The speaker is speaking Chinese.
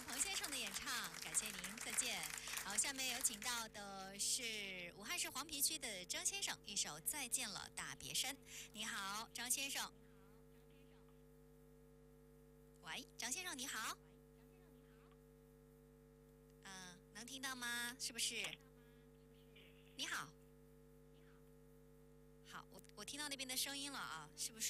彭先生的演唱，感谢您，再见。好，下面有请到的是武汉市黄陂区的张先生，一首《再见了大别山》。你好，张先生。喂，张先生你好。能听到吗？是不是？你好。好，我听到那边的声音了啊，是不是？